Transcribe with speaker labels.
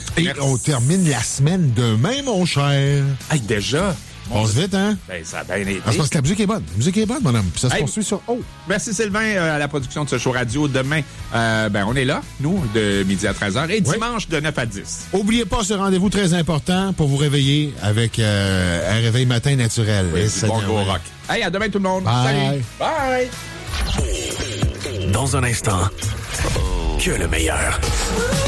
Speaker 1: Et
Speaker 2: Merci.
Speaker 1: on termine la semaine demain, mon cher.
Speaker 2: Hey, déjà?
Speaker 1: On se vite, hein?
Speaker 2: Ben, ça a bien été.
Speaker 1: Ah, c'est parce que la musique est bonne. La musique est bonne, mon homme. Puis ça se
Speaker 2: Hey.
Speaker 1: poursuit sur O.
Speaker 2: Merci Sylvain à la production de ce show radio. Demain, on est là, nous, de midi à 13h et
Speaker 1: Oui.
Speaker 2: dimanche de 9 à 10.
Speaker 1: Oubliez pas ce rendez-vous très important pour vous réveiller avec un réveil matin naturel.
Speaker 2: Oui,
Speaker 1: Et
Speaker 2: du bon
Speaker 1: Seigneur,
Speaker 2: gros
Speaker 1: ouais.
Speaker 2: rock. Hey, à demain tout le monde.
Speaker 1: Bye.
Speaker 2: Salut. Bye.
Speaker 3: Dans un instant, que le meilleur.